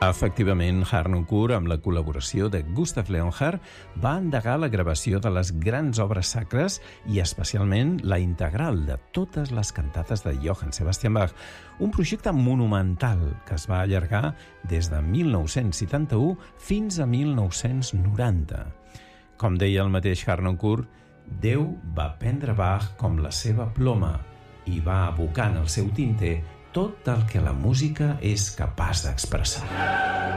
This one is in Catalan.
Efectivament, Harnoncourt, amb la col·laboració de Gustav Leonhardt, va endegar la gravació de les grans obres sacres i especialment la integral de totes les cantates de Johann Sebastian Bach, un projecte monumental que es va allargar des de 1971 fins a 1990. Com deia el mateix Harnoncourt, Déu va prendre Bach com la seva ploma i va abocar en el seu tinter tot el que la música és capaç d'expressar.